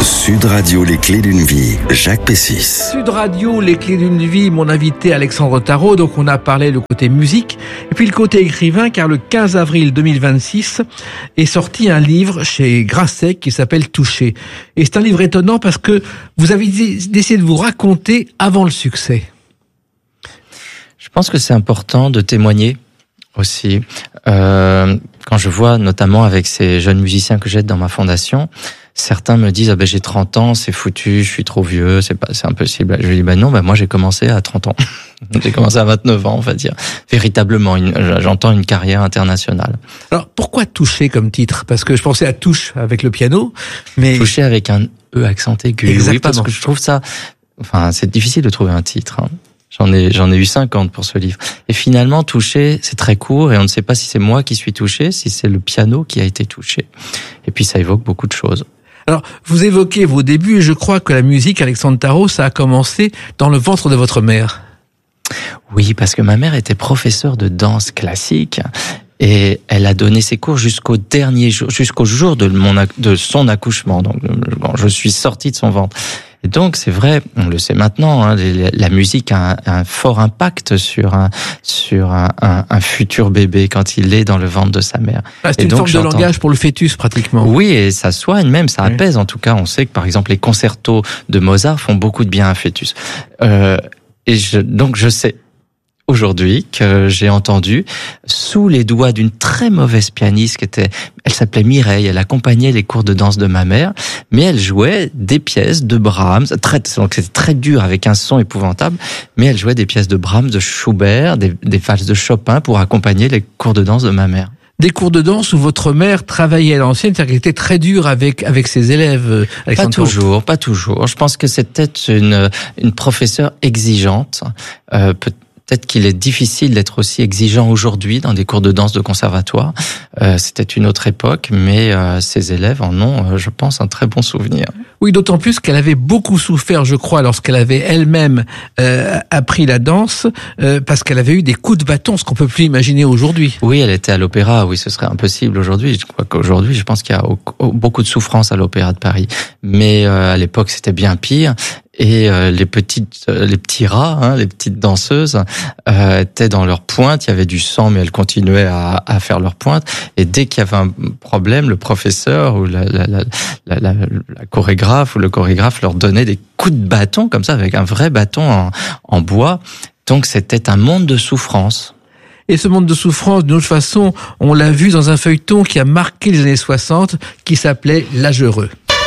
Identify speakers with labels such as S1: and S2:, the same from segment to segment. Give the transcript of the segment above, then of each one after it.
S1: Sud Radio, les clés d'une vie, Jacques Pessis.
S2: Sud Radio, les clés d'une vie, mon invité Alexandre Tarot. Donc on a parlé le côté musique et puis le côté écrivain, car le 15 avril 2026 est sorti un livre chez Grasset qui s'appelle Touché. Et c'est un livre étonnant parce que vous avez décidé de vous raconter avant le succès.
S3: Je pense que c'est important de témoigner aussi. Quand je vois notamment avec ces jeunes musiciens que j'aide dans ma fondation, certains me disent j'ai 30 ans, c'est foutu, je suis trop vieux, c'est impossible. Je lui dis non, moi j'ai commencé à 30 ans. J'ai commencé à 29 ans, on va dire. Véritablement, j'entends une carrière internationale.
S2: Alors pourquoi Toucher comme titre ? Parce que je pensais à touche avec le piano, mais
S3: Toucher avec un E accent aigu.
S2: Exactement.
S3: Oui, parce que je trouve ça, c'est difficile de trouver un titre. J'en ai eu 50 pour ce livre. Et finalement, toucher, c'est très court et on ne sait pas si c'est moi qui suis touché, si c'est le piano qui a été touché. Et puis ça évoque beaucoup de choses.
S2: Alors, vous évoquez vos débuts et je crois que la musique, Alexandre Tarot, ça a commencé dans le ventre de votre mère.
S3: Oui, parce que ma mère était professeure de danse classique et elle a donné ses cours jusqu'au dernier jour, jusqu'au jour de son accouchement. Donc, quand je suis sorti de son ventre. Et donc, c'est vrai, on le sait maintenant, la musique a un fort impact sur un futur bébé quand il est dans le ventre de sa mère.
S2: C'est une forme de langage pour le fœtus, pratiquement.
S3: Oui, et ça soigne même, ça apaise. En tout cas, on sait que, par exemple, les concertos de Mozart font beaucoup de bien à un fœtus. Donc, je sais aujourd'hui que j'ai entendu sous les doigts d'une très mauvaise pianiste elle s'appelait Mireille, elle accompagnait les cours de danse de ma mère, mais elle jouait des pièces de Brahms, donc c'était très dur avec un son épouvantable, mais elle jouait des pièces de Brahms, de Schubert, des valses de Chopin pour accompagner les cours de danse de ma mère.
S2: Des cours de danse où votre mère travaillait à l'ancienne, c'est-à-dire qu'elle était très dure avec ses élèves.
S3: Pas toujours. Je pense que c'était une professeure exigeante. Peut-être qu'il est difficile d'être aussi exigeant aujourd'hui dans des cours de danse de conservatoire. C'était une autre époque, mais ses élèves en ont, je pense, un très bon souvenir.
S2: Oui, d'autant plus qu'elle avait beaucoup souffert, je crois, lorsqu'elle avait elle-même appris la danse, parce qu'elle avait eu des coups de bâton, ce qu'on peut plus imaginer aujourd'hui.
S3: Oui, elle était à l'opéra. Oui, ce serait impossible aujourd'hui. Je crois qu'aujourd'hui, je pense qu'il y a beaucoup de souffrance à l'opéra de Paris. Mais à l'époque, c'était bien pire. Et les petits rats, les petites danseuses étaient dans leur pointe. Il y avait du sang, mais elles continuaient à faire leur pointe. Et dès qu'il y avait un problème, le professeur ou la chorégraphe ou le chorégraphe leur donnait des coups de bâton comme ça, avec un vrai bâton en bois. Donc c'était un monde de souffrance.
S2: Et ce monde de souffrance, d'une autre façon, on l'a vu dans un feuilleton qui a marqué les années 60, qui s'appelait L'âge heureux.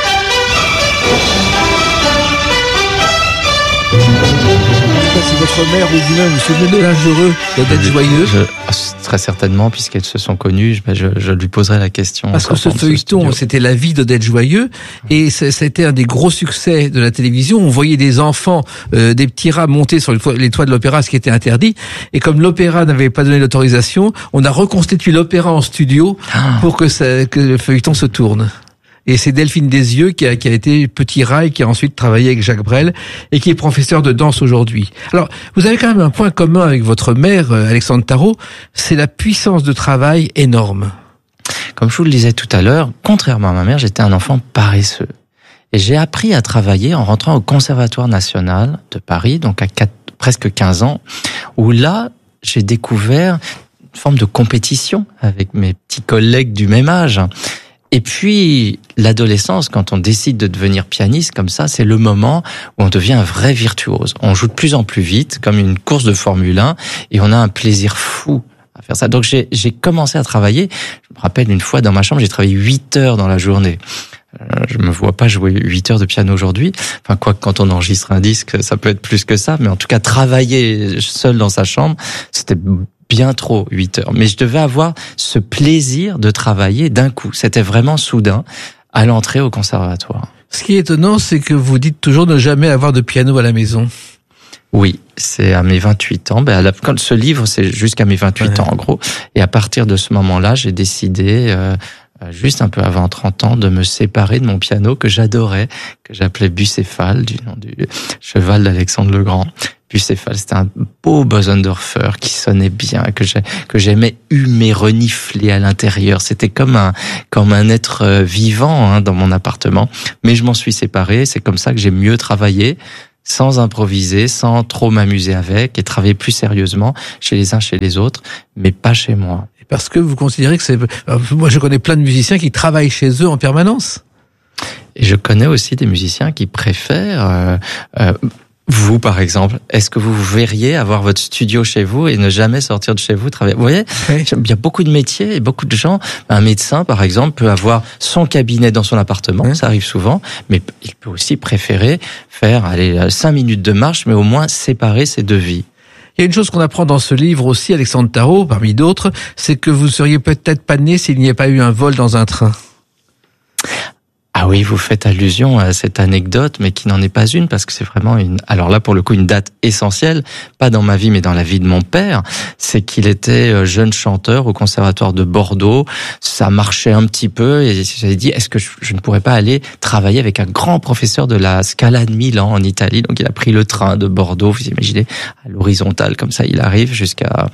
S2: Si votre mère ou vous-même vous souvenez de L'âge heureux, d'être joyeux.
S3: Très certainement, puisqu'elles se sont connues, je lui poserai la question.
S2: Parce que ce feuilleton, c'était la vie d'Odette Joyeux, et c'était un des gros succès de la télévision. On voyait des enfants, des petits rats monter sur les toits de l'opéra, ce qui était interdit. Et comme l'opéra n'avait pas donné l'autorisation, on a reconstitué l'opéra en studio pour que le feuilleton se tourne. Et c'est Delphine Desieux qui a été petit rat et qui a ensuite travaillé avec Jacques Brel et qui est professeur de danse aujourd'hui. Alors, vous avez quand même un point commun avec votre mère, Alexandre Tarot, c'est la puissance de travail énorme.
S3: Comme je vous le disais tout à l'heure, contrairement à ma mère, j'étais un enfant paresseux. Et j'ai appris à travailler en rentrant au Conservatoire national de Paris, donc à presque 15 ans, où là, j'ai découvert une forme de compétition avec mes petits collègues du même âge. Et puis, l'adolescence, quand on décide de devenir pianiste comme ça, c'est le moment où on devient un vrai virtuose. On joue de plus en plus vite, comme une course de Formule 1, et on a un plaisir fou à faire ça. Donc j'ai commencé à travailler. Je me rappelle une fois dans ma chambre, j'ai travaillé 8 heures dans la journée. Je me vois pas jouer 8 heures de piano aujourd'hui. Enfin, quoi que quand on enregistre un disque, ça peut être plus que ça. Mais en tout cas, travailler seul dans sa chambre, c'était bien trop 8 heures. Mais je devais avoir ce plaisir de travailler d'un coup. C'était vraiment soudain à l'entrée au conservatoire.
S2: Ce qui est étonnant, c'est que vous dites toujours ne jamais avoir de piano à la maison.
S3: Oui, c'est à mes 28 ans. Quand ce livre, c'est jusqu'à mes 28 ans en gros. Et à partir de ce moment-là, j'ai décidé, juste un peu avant 30 ans, de me séparer de mon piano que j'adorais, que j'appelais Bucéphale, du nom du cheval d'Alexandre le Grand. Bucéphale, c'était un beau Bosendorfer qui sonnait bien, que j'aimais humer, renifler à l'intérieur. C'était comme un être vivant dans mon appartement. Mais je m'en suis séparé. C'est comme ça que j'ai mieux travaillé, sans improviser, sans trop m'amuser avec, et travailler plus sérieusement chez les uns, chez les autres, mais pas chez moi.
S2: Parce que vous considérez que c'est... Moi, je connais plein de musiciens qui travaillent chez eux en permanence.
S3: Et je connais aussi des musiciens qui préfèrent... Vous, par exemple, est-ce que vous verriez avoir votre studio chez vous et ne jamais sortir de chez vous travailler? Vous voyez, oui. Il y a beaucoup de métiers et beaucoup de gens. Un médecin, par exemple, peut avoir son cabinet dans son appartement, oui. Ça arrive souvent, mais il peut aussi préférer faire 5 minutes de marche, mais au moins séparer ses deux vies.
S2: Il y a une chose qu'on apprend dans ce livre aussi, Alexandre Tarot, parmi d'autres, c'est que vous seriez peut-être pas né s'il n'y avait pas eu un vol dans un train.
S3: Ah oui, vous faites allusion à cette anecdote, mais qui n'en est pas une, parce que c'est vraiment alors là, pour le coup, une date essentielle, pas dans ma vie, mais dans la vie de mon père. C'est qu'il était jeune chanteur au Conservatoire de Bordeaux. Ça marchait un petit peu, et j'avais dit, est-ce que je ne pourrais pas aller travailler avec un grand professeur de la Scala de Milan, en Italie? Donc il a pris le train de Bordeaux, vous imaginez, à l'horizontale, comme ça, il arrive jusqu'à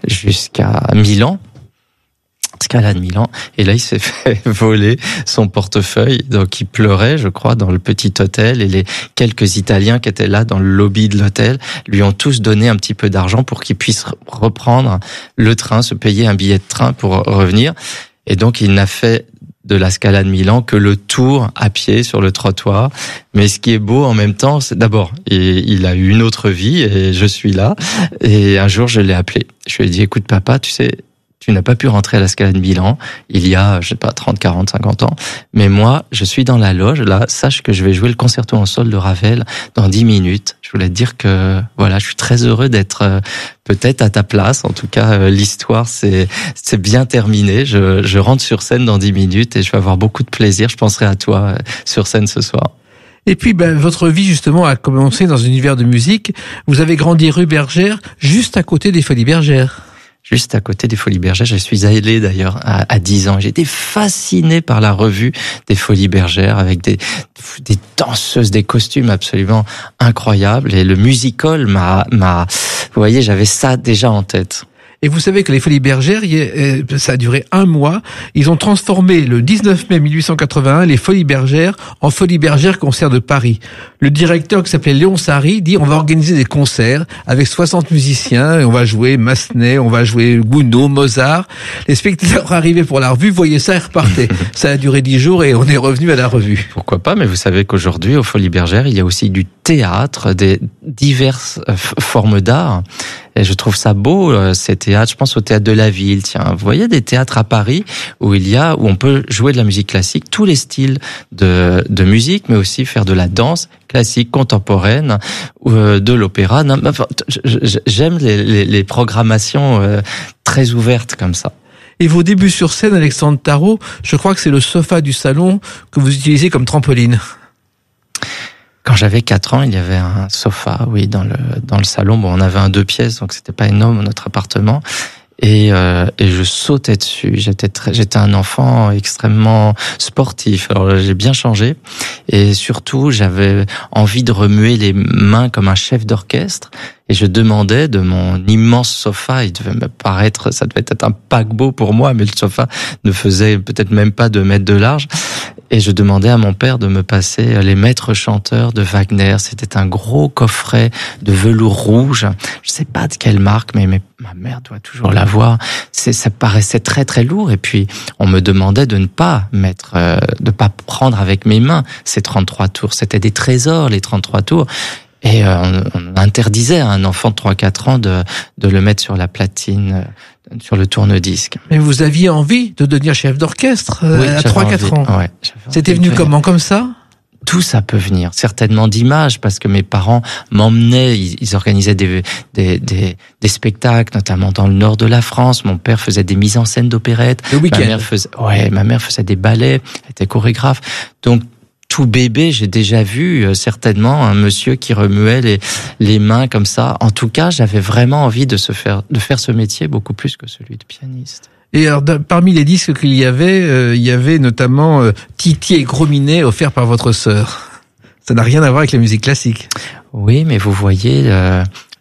S3: Milan. Scala de Milan, et là il s'est fait voler son portefeuille, donc il pleurait, je crois, dans le petit hôtel, et les quelques Italiens qui étaient là dans le lobby de l'hôtel lui ont tous donné un petit peu d'argent pour qu'il puisse reprendre le train, se payer un billet de train pour revenir, et donc il n'a fait de la Scala de Milan que le tour à pied sur le trottoir. Mais ce qui est beau en même temps, c'est d'abord, il a eu une autre vie, et je suis là, et un jour je l'ai appelé, je lui ai dit, écoute papa, tu sais, tu n'as pas pu rentrer à la Scala de Milan il y a, je sais pas, 30, 40, 50 ans. Mais moi, je suis dans la loge, là, sache que je vais jouer le concerto en sol de Ravel dans 10 minutes. Je voulais te dire que, voilà, je suis très heureux d'être peut-être à ta place. En tout cas, l'histoire, c'est bien terminé. Je rentre sur scène dans 10 minutes et je vais avoir beaucoup de plaisir. Je penserai à toi sur scène ce soir.
S2: Et puis, votre vie, justement, a commencé dans un univers de musique. Vous avez grandi rue Bergère, juste à côté des Folies Bergères.
S3: Juste à côté des Folies Bergères. Je suis allé d'ailleurs à 10 ans. J'ai été fasciné par la revue des Folies Bergères avec des danseuses, des costumes absolument incroyables. Et le musical vous voyez, j'avais ça déjà en tête.
S2: Et vous savez que les Folies Bergères, ça a duré 1 mois. Ils ont transformé le 19 mai 1881 les Folies Bergères en Folies Bergères Concerts de Paris. Le directeur, qui s'appelait Léon Sarry, dit on va organiser des concerts avec 60 musiciens et on va jouer Massenet, on va jouer Gounod, Mozart. Les spectateurs arrivaient pour la revue, voyaient ça et repartaient. Ça a duré 10 jours et on est revenu à la revue.
S3: Pourquoi pas, mais vous savez qu'aujourd'hui, aux Folies Bergères, il y a aussi du théâtre, des diverses formes d'art. Et je trouve ça beau, ces théâtres. Je pense au théâtre de la Ville. Tiens, vous voyez des théâtres à Paris où on peut jouer de la musique classique, tous les styles de musique, mais aussi faire de la danse classique, contemporaine, de l'opéra. Enfin, j'aime les programmations très ouvertes comme ça.
S2: Et vos débuts sur scène, Alexandre Tarot, je crois que c'est le sofa du salon que vous utilisez comme trampoline.
S3: Quand j'avais 4 ans, il y avait un sofa, oui, dans le salon. Bon, on avait un 2 pièces, donc c'était pas énorme, notre appartement. Et je sautais dessus. J'étais un enfant extrêmement sportif. Alors j'ai bien changé. Et surtout, j'avais envie de remuer les mains comme un chef d'orchestre. Et je demandais de mon immense sofa, il devait me paraître, ça devait être un paquebot pour moi, mais le sofa ne faisait peut-être même pas 2 mètres de large. Et je demandais à mon père de me passer les maîtres chanteurs de Wagner. C'était un gros coffret de velours rouge. Je sais pas de quelle marque, mais ma mère doit toujours l'avoir. Ça paraissait très très lourd. Et puis, on me demandait de ne pas prendre avec mes mains ces 33 tours. C'était des trésors, les 33 tours. Et on interdisait à un enfant de 3-4 ans de le mettre sur la platine, sur le tourne-disque.
S2: Mais vous aviez envie de devenir chef d'orchestre
S3: oui,
S2: à 3-4 ans.
S3: Ouais,
S2: c'était venu comment, comme ça?
S3: Tout ça peut venir, certainement d'images, parce que mes parents m'emmenaient, ils organisaient des spectacles, notamment dans le nord de la France. Mon père faisait des mises en scène d'opérettes.
S2: Le week-end.
S3: Ma mère faisait des ballets, elle était chorégraphe. Donc, tout bébé, j'ai déjà vu certainement un monsieur qui remuait les mains comme ça. En tout cas, j'avais vraiment envie de faire ce métier beaucoup plus que celui de pianiste.
S2: Et alors, parmi les disques qu'il y avait notamment Titi et Gros Minet offerts par votre sœur. Ça n'a rien à voir avec la musique classique.
S3: Oui, mais vous voyez,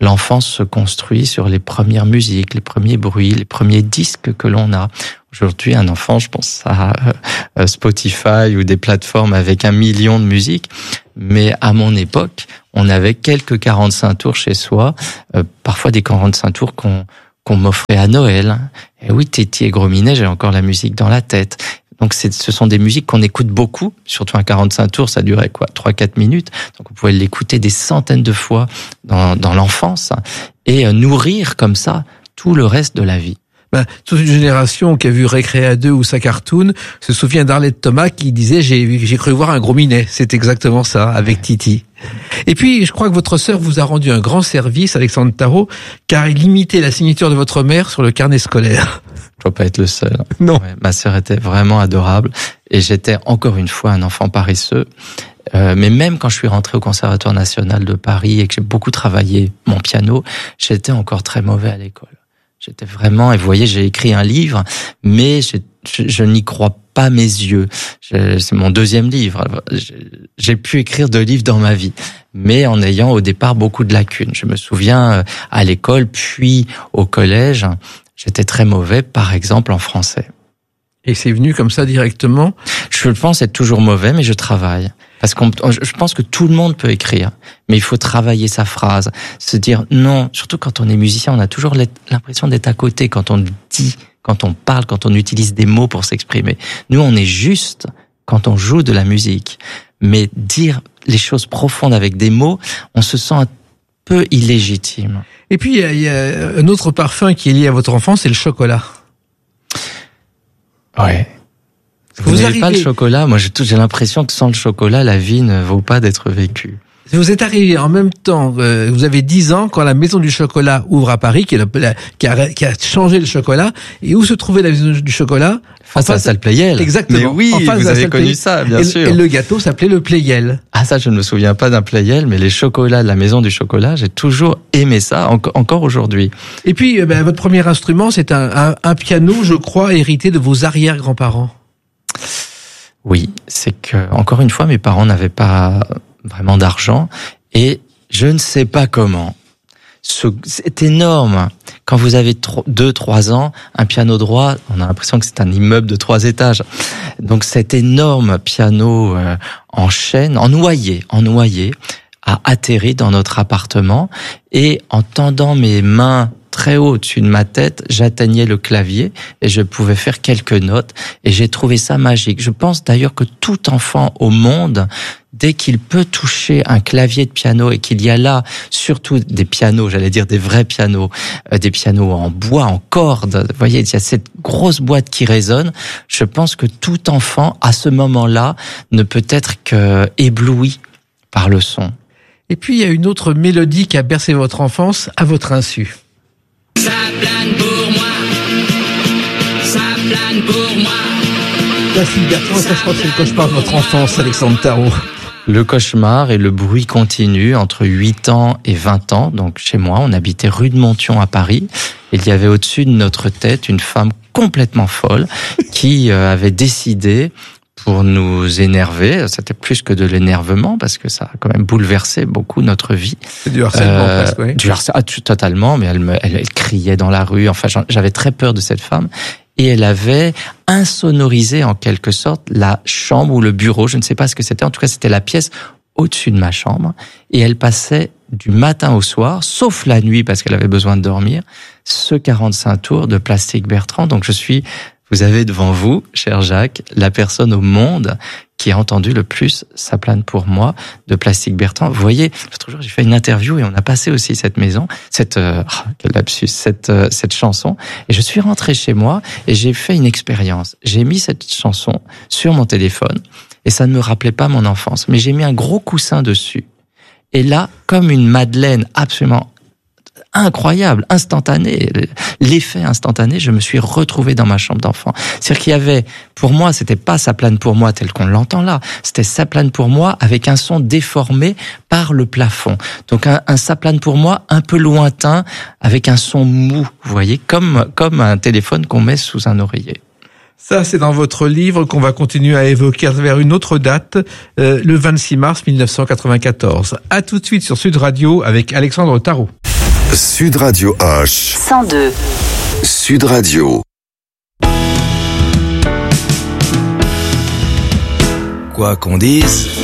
S3: l'enfance se construit sur les premières musiques, les premiers bruits, les premiers disques que l'on a. Aujourd'hui, un enfant, je pense à Spotify ou des plateformes avec 1 million de musiques. Mais à mon époque, on avait quelques 45 tours chez soi, parfois des 45 tours qu'on m'offrait à Noël. Et oui, Téti et Gros Minet, j'ai encore la musique dans la tête. Donc ce sont des musiques qu'on écoute beaucoup, surtout un 45 tours, ça durait 3-4 minutes. Donc vous pouvez l'écouter des centaines de fois dans l'enfance et nourrir comme ça tout le reste de la vie.
S2: Toute une génération qui a vu Récréa 2 ou sa cartoon se souvient d'Arlette Thomas qui disait j'ai cru voir un Gros Minet. C'est exactement ça, avec Titi. Et puis, je crois que votre sœur vous a rendu un grand service, Alexandre Tarot, car il imitait la signature de votre mère sur le carnet scolaire.
S3: Je dois pas être le seul.
S2: Non.
S3: Ouais, ma sœur était vraiment adorable et j'étais encore une fois un enfant paresseux. Mais même quand je suis rentré au Conservatoire national de Paris et que j'ai beaucoup travaillé mon piano, j'étais encore très mauvais à l'école. J'étais vraiment, et vous voyez, j'ai écrit un livre, mais je n'y crois pas mes yeux. C'est mon 2e livre. J'ai pu écrire 2 livres dans ma vie, mais en ayant au départ beaucoup de lacunes. Je me souviens à l'école, puis au collège, j'étais très mauvais, par exemple en français.
S2: Et c'est venu comme ça directement?
S3: Je pense être toujours mauvais, mais je travaille. Parce je pense que tout le monde peut écrire, mais il faut travailler sa phrase, se dire non. Surtout quand on est musicien, on a toujours l'impression d'être à côté quand on dit, quand on parle, quand on utilise des mots pour s'exprimer. Nous, on est juste quand on joue de la musique, mais dire les choses profondes avec des mots, on se sent un peu illégitime.
S2: Et puis il y a un autre parfum qui est lié à votre enfance, c'est le chocolat.
S3: Ouais. Vous n'avez pas le chocolat. Moi, j'ai l'impression que sans le chocolat, la vie ne vaut pas d'être vécue.
S2: Vous êtes arrivé en même temps, vous avez 10 ans quand la Maison du Chocolat ouvre à Paris, qui a changé le chocolat. Et où se trouvait la Maison du Chocolat?
S3: Face à la salle Pleyel.
S2: Exactement.
S3: Mais oui, vous avez connu ça, bien sûr.
S2: Et le gâteau s'appelait le Pleyel.
S3: Ah, ça, je ne me souviens pas d'un Pleyel, mais les chocolats de la Maison du Chocolat, j'ai toujours aimé ça, encore aujourd'hui.
S2: Et puis, votre premier instrument, c'est un piano, je crois, hérité de vos arrière-grands-parents.
S3: Oui, c'est que, encore une fois, mes parents n'avaient pas vraiment d'argent et je ne sais pas comment. C'est énorme. Quand vous avez 2-3 ans, un piano droit, on a l'impression que c'est un immeuble de 3 étages. Donc cet énorme piano en chêne, en noyer, a atterri dans notre appartement et en tendant mes mains très haut au-dessus de ma tête, j'atteignais le clavier et je pouvais faire quelques notes et j'ai trouvé ça magique. Je pense d'ailleurs que tout enfant au monde, dès qu'il peut toucher un clavier de piano et qu'il y a là surtout des pianos, j'allais dire des vrais pianos, des pianos en bois, en cordes, vous voyez, il y a cette grosse boîte qui résonne, je pense que tout enfant à ce moment-là ne peut être qu'ébloui par le son.
S2: Et puis il y a une autre mélodie qui a bercé votre enfance à votre insu.
S4: Ça plane pour moi, ça plane pour moi.
S2: Plastique Bertrand, ça je crois que c'est le cauchemar de votre enfance, Alexandre Tarot.
S3: Le cauchemar et le bruit continu entre 8 ans et 20 ans. Donc chez moi, on habitait rue de Monthyon à Paris. Il y avait au-dessus de notre tête une femme complètement folle qui avait décidé, pour nous énerver, c'était plus que de l'énervement parce que ça a quand même bouleversé beaucoup notre vie.
S2: C'est du harcèlement presque, oui.
S3: Du harcèlement, totalement, mais elle criait dans la rue. Enfin, j'avais très peur de cette femme. Et elle avait insonorisé en quelque sorte la chambre ou le bureau, je ne sais pas ce que c'était, en tout cas c'était la pièce au-dessus de ma chambre. Et elle passait du matin au soir, sauf la nuit parce qu'elle avait besoin de dormir, ce 45 tours de Plastique Bertrand. Donc vous avez devant vous, cher Jacques, la personne au monde qui a entendu le plus Ça plane pour moi de Plastique Bertrand. Vous voyez, l'autre jour, j'ai fait une interview et on a passé aussi cette chanson. Et je suis rentré chez moi et j'ai fait une expérience. J'ai mis cette chanson sur mon téléphone et ça ne me rappelait pas mon enfance. Mais j'ai mis un gros coussin dessus. Et là, comme une madeleine absolument incroyable, instantané, l'effet instantané, je me suis retrouvé dans ma chambre d'enfant. C'est-à-dire qu'il y avait, pour moi, c'était pas Ça plane pour moi tel qu'on l'entend là, c'était Ça plane pour moi avec un son déformé par le plafond. Donc un Ça plane pour moi un peu lointain, avec un son mou, vous voyez, comme un téléphone qu'on met sous un oreiller.
S2: Ça, c'est dans votre livre qu'on va continuer à évoquer vers une autre date, le 26 mars 1994. À tout de suite sur Sud Radio avec Alexandre Tarot.
S1: Sud Radio Hoche.
S5: 102.
S1: Sud Radio.
S6: Quoi qu'on dise,